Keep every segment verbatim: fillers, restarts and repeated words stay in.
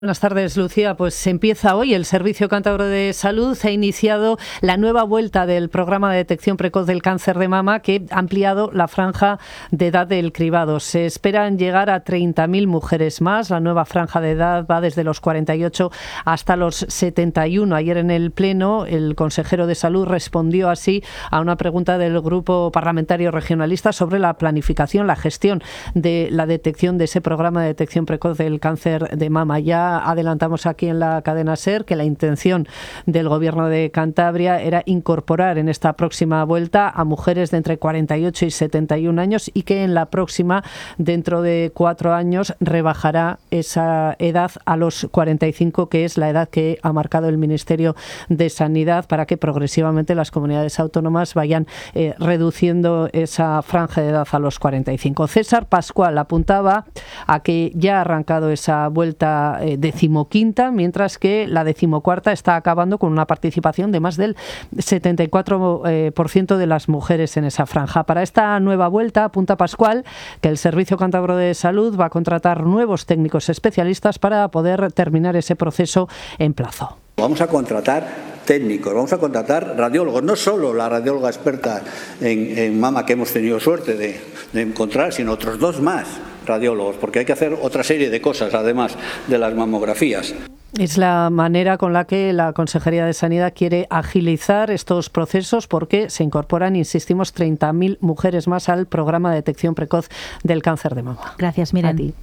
Buenas tardes, Lucía. Pues empieza hoy el Servicio Cántabro de Salud. Ha iniciado la nueva vuelta del programa de detección precoz del cáncer de mama, que ha ampliado la franja de edad del cribado. Se esperan llegar a treinta mil mujeres más. La nueva franja de edad va desde los cuarenta y ocho hasta los setenta y uno. Ayer en el Pleno, el consejero de Salud respondió así a una pregunta del Grupo Parlamentario Regionalista sobre la planificación, la gestión de la detección de ese programa de detección precoz del cáncer de mama. Ya adelantamos aquí en la cadena SER que la intención del Gobierno de Cantabria era incorporar en esta próxima vuelta a mujeres de entre cuarenta y ocho y setenta y un años, y que en la próxima, dentro de cuatro años, rebajará esa edad a los cuarenta y cinco, que es la edad que ha marcado el Ministerio de Sanidad, para que progresivamente las comunidades autónomas vayan eh, reduciendo esa franja de edad a los cuarenta y cinco. César Pascual apuntaba a que ya ha arrancado esa vuelta eh, decimoquinta, mientras que la decimocuarta está acabando con una participación de más del setenta y cuatro por ciento de las mujeres en esa franja. Para esta nueva vuelta, apunta Pascual que el Servicio Cántabro de Salud va a contratar nuevos técnicos especialistas para poder terminar ese proceso en plazo. Vamos a contratar técnicos, vamos a contratar radiólogos, no solo la radióloga experta en, en mama que hemos tenido suerte de, de encontrar, sino otros dos más radiólogos, porque hay que hacer otra serie de cosas, además de las mamografías. Es la manera con la que la Consejería de Sanidad quiere agilizar estos procesos, porque se incorporan, insistimos, treinta mil mujeres más al programa de detección precoz del cáncer de mama. Gracias, Miren. A ti.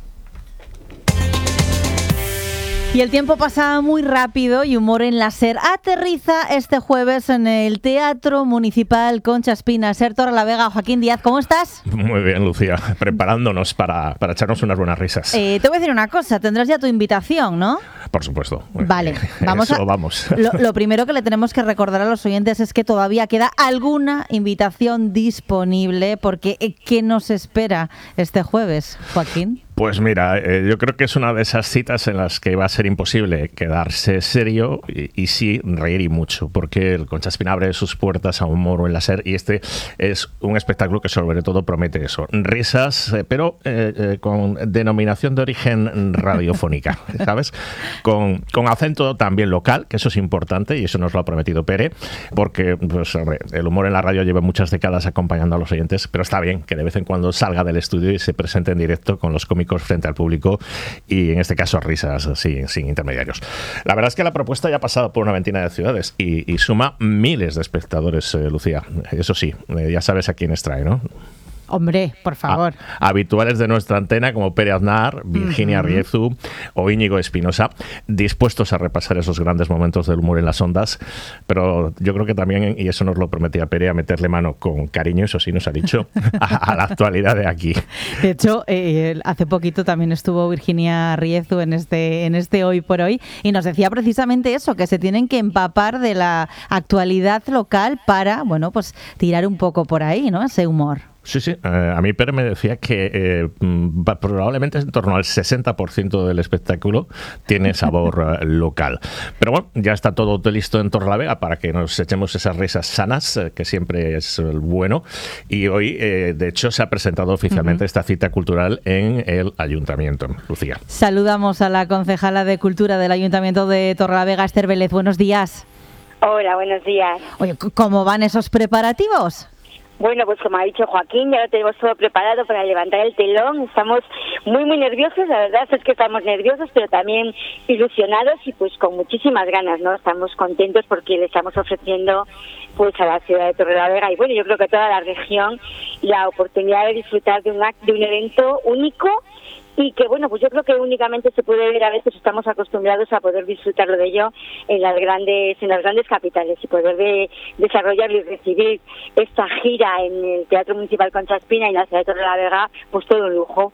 Y el tiempo pasa muy rápido y Humor en la SER aterriza este jueves en el Teatro Municipal Concha Espina. SER Torrelavega. Joaquín Díaz, ¿cómo estás? Muy bien, Lucía, preparándonos para, para echarnos unas buenas risas. Eh, te voy a decir una cosa, tendrás ya tu invitación, ¿no? Por supuesto. Vale, vamos Eso, a, vamos. Lo, lo primero que le tenemos que recordar a los oyentes es que todavía queda alguna invitación disponible, porque ¿qué nos espera este jueves, Joaquín? Pues mira, eh, yo creo que es una de esas citas en las que va a ser imposible quedarse serio y, y sí reír y mucho, porque el Concha Espina abre sus puertas a Humor en la SER y este es un espectáculo que sobre todo promete eso, risas, eh, pero eh, eh, con denominación de origen radiofónica, ¿sabes? Con, con acento también local, que eso es importante y eso nos lo ha prometido Pere, porque pues, hombre, el humor en la radio lleva muchas décadas acompañando a los oyentes, pero está bien que de vez en cuando salga del estudio y se presente en directo con los cómicos frente al público y en este caso risas así, sin intermediarios. La verdad es que la propuesta ya ha pasado por una veintena de ciudades y, y suma miles de espectadores, eh, Lucía. Eso sí, eh, ya sabes a quiénes trae, ¿no? Hombre, por favor. A, habituales de nuestra antena como Pere Aznar, Virginia uh-huh. Riezu o Íñigo Espinosa, dispuestos a repasar esos grandes momentos del humor en las ondas, pero yo creo que también, y eso nos lo prometía Pere, a meterle mano con cariño, eso sí nos ha dicho, a, a la actualidad de aquí. De hecho, eh, hace poquito también estuvo Virginia Riezu en este, en este Hoy por Hoy y nos decía precisamente eso, que se tienen que empapar de la actualidad local para, bueno, pues tirar un poco por ahí, ¿no? Ese humor. Sí, sí. Eh, a mí Pere me decía que eh, probablemente en torno al sesenta por ciento del espectáculo tiene sabor eh, local. Pero bueno, ya está todo listo en Torrelavega para que nos echemos esas risas sanas, eh, que siempre es bueno. Y hoy, eh, de hecho, se ha presentado oficialmente uh-huh. esta cita cultural en el Ayuntamiento. Lucía. Saludamos a la concejala de Cultura del Ayuntamiento de Torrelavega, Esther Vélez. Buenos días. Hola, buenos días. Oye, ¿cómo van esos preparativos? Bueno, pues como ha dicho Joaquín, ya lo tenemos todo preparado para levantar el telón. Estamos muy, muy nerviosos, la verdad es que estamos nerviosos, pero también ilusionados y pues con muchísimas ganas, ¿no? Estamos contentos porque le estamos ofreciendo pues a la ciudad de Torrelavega y bueno, yo creo que a toda la región la oportunidad de disfrutar de un, de un evento único y que, bueno, pues yo creo que únicamente se puede ver, a veces estamos acostumbrados a poder disfrutarlo de ello en las grandes en las grandes capitales y poder de, desarrollar y recibir esta gira en el Teatro Municipal Concha Espina y en la ciudad de Torrelavega, pues todo un lujo.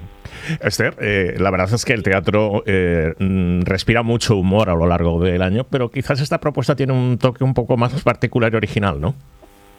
Esther, eh, la verdad es que el teatro eh, respira mucho humor a lo largo del año, pero quizás esta propuesta tiene un toque un poco más particular y original, ¿no?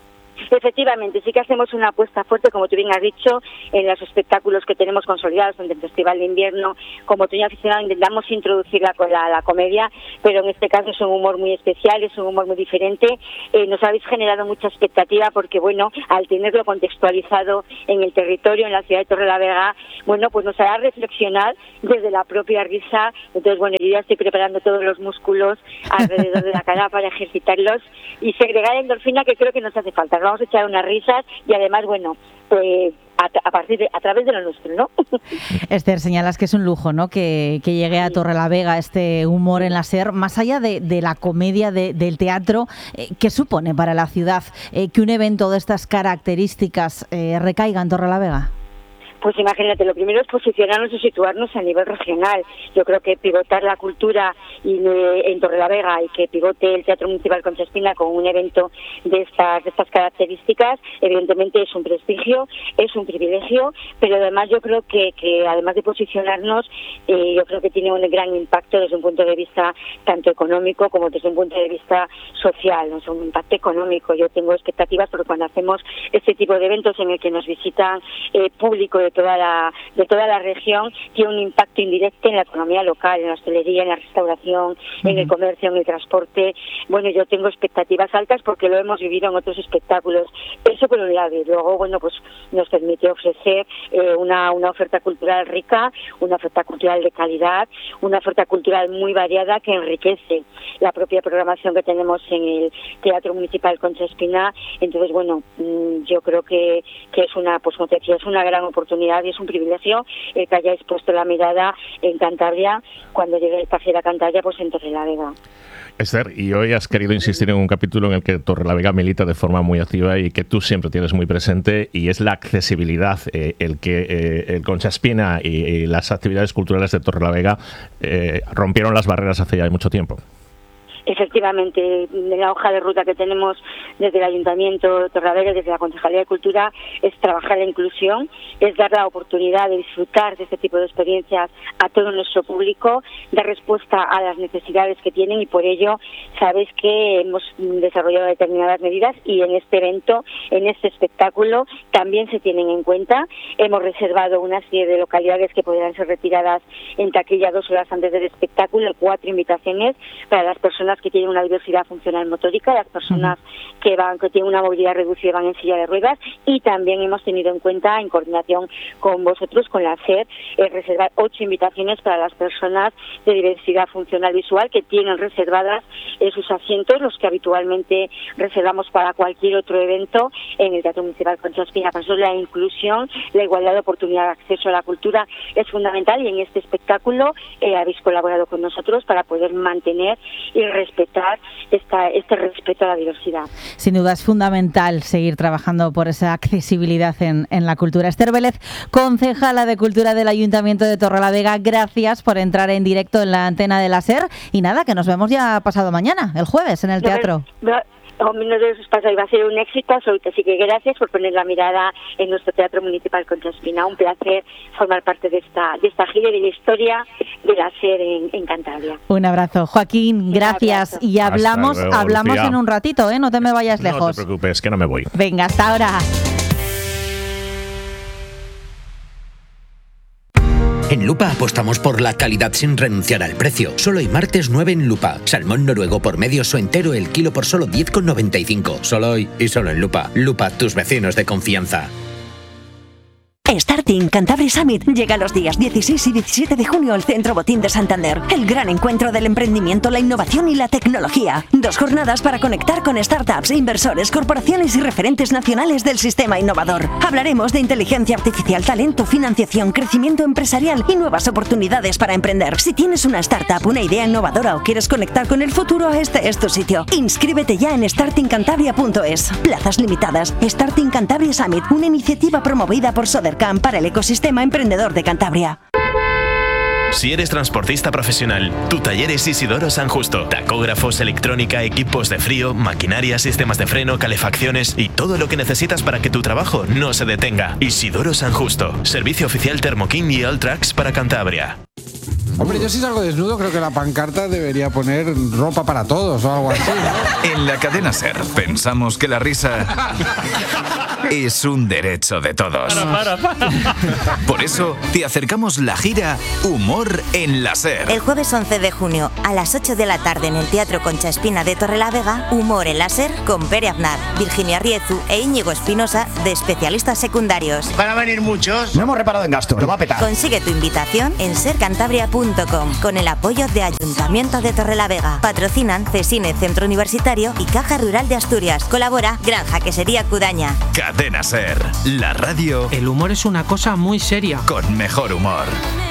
Efectivamente, sí que hacemos una apuesta fuerte, como tú bien has dicho, en los espectáculos que tenemos consolidados, tanto el Festival de Invierno como Otoño Aficionado, intentamos introducir la, la, la comedia, pero en este caso es un humor muy especial, es un humor muy diferente. Eh, nos habéis generado mucha expectativa porque, bueno, al tenerlo contextualizado en el territorio, en la ciudad de Torrelavega, bueno, pues nos hará reflexionar desde la propia risa. Entonces, bueno, yo ya estoy preparando todos los músculos alrededor de la cara para ejercitarlos y segregar endorfina, que creo que nos hace falta. Vamos a echar unas risas y además, bueno, pues a, a partir de, a través de lo nuestro, ¿no? Esther, señalas que es un lujo, ¿no?, que, que llegue a Torrelavega este humor en la SER, más allá de, de la comedia, de, del teatro. Eh, ¿qué supone para la ciudad eh, que un evento de estas características eh, recaiga en Torrelavega? Pues imagínate, lo primero es posicionarnos y situarnos a nivel regional. Yo creo que pivotar la cultura y, eh, en Torrelavega y que pivote el Teatro Municipal Concha Espina con un evento de estas, de estas características, evidentemente es un prestigio, es un privilegio, pero además yo creo que, que además de posicionarnos, eh, yo creo que tiene un gran impacto desde un punto de vista tanto económico como desde un punto de vista social, ¿no? Es un impacto económico. Yo tengo expectativas porque cuando hacemos este tipo de eventos en el que nos visitan eh, público de toda la de toda la región, tiene un impacto indirecto en la economía local, en la hostelería, en la restauración, uh-huh. en el comercio, en el transporte. Bueno, yo tengo expectativas altas porque lo hemos vivido en otros espectáculos. Eso por un lado, y luego, bueno, pues nos permite ofrecer eh, una, una oferta cultural rica, una oferta cultural de calidad, una oferta cultural muy variada que enriquece la propia programación que tenemos en el Teatro Municipal Concha Espina. Entonces, bueno, yo creo que, que es una, pues como te decía, es una gran oportunidad y es un privilegio el que hayáis puesto la mirada en Cantabria, cuando llegue el pase a Cantabria, pues en Torrelavega. Esther, y hoy has querido insistir en un capítulo en el que Torrelavega milita de forma muy activa y que tú siempre tienes muy presente, y es la accesibilidad, eh, el que eh, el Concha Espina y, y las actividades culturales de Torrelavega eh, rompieron las barreras hace ya mucho tiempo. Efectivamente, la hoja de ruta que tenemos desde el Ayuntamiento de Torrelavega, desde la Concejalía de Cultura, es trabajar la inclusión, es dar la oportunidad de disfrutar de este tipo de experiencias a todo nuestro público, dar respuesta a las necesidades que tienen, y por ello sabéis que hemos desarrollado determinadas medidas y en este evento, en este espectáculo, también se tienen en cuenta. Hemos reservado una serie de localidades que podrán ser retiradas en taquilla dos horas antes del espectáculo, cuatro invitaciones para las personas que tienen una diversidad funcional motórica, las personas uh-huh. que van que tienen una movilidad reducida y van en silla de ruedas, y también hemos tenido en cuenta, en coordinación con vosotros, con la SER, eh, reservar ocho invitaciones para las personas de diversidad funcional visual que tienen reservadas eh, sus asientos, los que habitualmente reservamos para cualquier otro evento en el Teatro Municipal Concha Espina. Por eso la inclusión, la igualdad de oportunidad de acceso a la cultura es fundamental, y en este espectáculo eh, habéis colaborado con nosotros para poder mantener y respetar esta, este respeto a la diversidad. Sin duda es fundamental seguir trabajando por esa accesibilidad en, en la cultura. Esther Vélez, concejala de Cultura del Ayuntamiento de Torrelavega, gracias por entrar en directo en la antena de la SER, y nada, que nos vemos ya pasado mañana, el jueves, en el teatro. No, no, no de esos pasos, va a ser un éxito absoluto, así que gracias por poner la mirada en nuestro Teatro Municipal Concha Espina. Un placer formar parte de esta de esta gira y de la historia de la SER en, en Cantabria. Un abrazo, Joaquín, gracias, abrazo. Y hablamos luego, hablamos Lucía. En un ratito, ¿eh? No te me vayas lejos. No te preocupes, que no me voy. Venga, hasta ahora. En Lupa apostamos por la calidad sin renunciar al precio. Solo hoy martes nueve en Lupa. Salmón noruego por medios o entero el kilo por solo diez con noventa y cinco. Solo hoy y solo en Lupa. Lupa, tus vecinos de confianza. Starting Cantabria Summit llega los días dieciséis y diecisiete de junio al Centro Botín de Santander. El gran encuentro del emprendimiento, la innovación y la tecnología. Dos jornadas para conectar con startups, inversores, corporaciones y referentes nacionales del sistema innovador. Hablaremos de inteligencia artificial, talento, financiación, crecimiento empresarial y nuevas oportunidades para emprender. Si tienes una startup, una idea innovadora o quieres conectar con el futuro, este es tu sitio. Inscríbete ya en starting cantabria punto es. Plazas limitadas. Starting Cantabria Summit, una iniciativa promovida por Sodercam para el ecosistema emprendedor de Cantabria. Si eres transportista profesional, tu taller es Isidoro San Justo. Tacógrafos, electrónica, equipos de frío, maquinaria, sistemas de freno, calefacciones y todo lo que necesitas para que tu trabajo no se detenga. Isidoro San Justo. Servicio oficial Thermo King y Alltrax para Cantabria. Hombre, yo si salgo desnudo creo que la pancarta debería poner ropa para todos o algo así, ¿no? En la cadena SER pensamos que la risa es un derecho de todos. Para, para, para. Por eso te acercamos la gira Humor en la SER. El jueves once de junio a las ocho de la tarde en el Teatro Concha Espina de Torrelavega, Humor en la SER con Pere Aznar, Virginia Riezu e Íñigo Espinosa de especialistas secundarios. Van a venir muchos. No hemos reparado en gasto, lo va a petar. Consigue tu invitación en ser cantabria punto com con el apoyo de Ayuntamiento de Torrelavega. Patrocinan Cesine Centro Universitario y Caja Rural de Asturias. Colabora Granja Quesería Cudaña. Cadena SER, la radio. El humor es una cosa muy seria. Con mejor humor.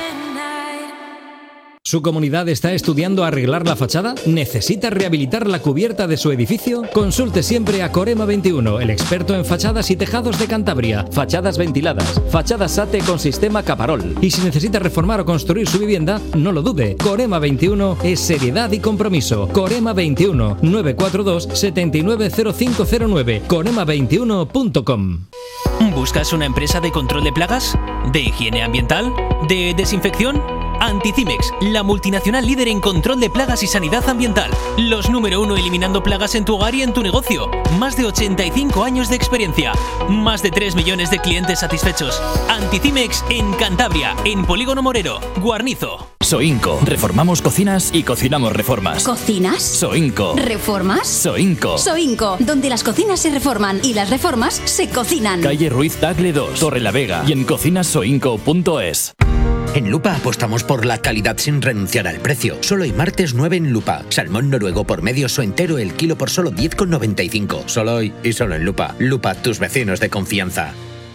¿Su comunidad está estudiando arreglar la fachada? ¿Necesita rehabilitar la cubierta de su edificio? Consulte siempre a Corema veintiuno, el experto en fachadas y tejados de Cantabria. Fachadas ventiladas, fachadas SATE con sistema Caparol. Y si necesita reformar o construir su vivienda, no lo dude. Corema veintiuno es seriedad y compromiso. Corema veintiuno, nueve cuatro dos, siete nueve cero cinco cero nueve. corema veintiuno punto com. ¿Buscas una empresa de control de plagas? ¿De higiene ambiental? ¿De desinfección? Anticimex, la multinacional líder en control de plagas y sanidad ambiental. Los número uno eliminando plagas en tu hogar y en tu negocio. Más de ochenta y cinco años de experiencia. Más de tres millones de clientes satisfechos. Anticimex en Cantabria, en Polígono Morero, Guarnizo. Soinco. Reformamos cocinas y cocinamos reformas. ¿Cocinas? Soinco. ¿Reformas? Soinco. Soinco, donde las cocinas se reforman y las reformas se cocinan. Calle Ruiz Tagle dos, Torrelavega y en cocinas soinco punto es. En Lupa apostamos por la calidad sin renunciar al precio. Solo hoy martes nueve en Lupa. Salmón noruego por medio o entero el kilo por solo diez con noventa y cinco. Solo hoy y solo en Lupa. Lupa, tus vecinos de confianza.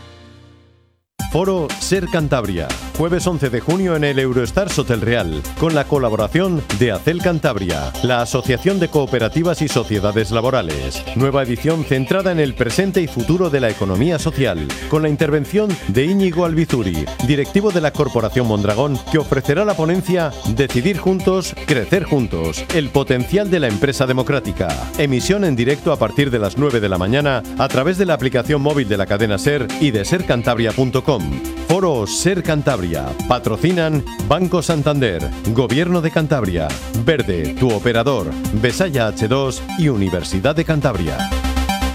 Foro Ser Cantabria, jueves once de junio en el Eurostars Hotel Real, con la colaboración de Acel Cantabria, la Asociación de Cooperativas y Sociedades Laborales. Nueva edición centrada en el presente y futuro de la economía social, con la intervención de Íñigo Albizuri, directivo de la Corporación Mondragón, que ofrecerá la ponencia Decidir juntos, crecer juntos, el potencial de la empresa democrática. Emisión en directo a partir de las nueve de la mañana a través de la aplicación móvil de la cadena SER y de ser cantabria punto com. Foro Ser Cantabria. Patrocinan Banco Santander, Gobierno de Cantabria, Verde, tu operador, Besaya hache dos y Universidad de Cantabria.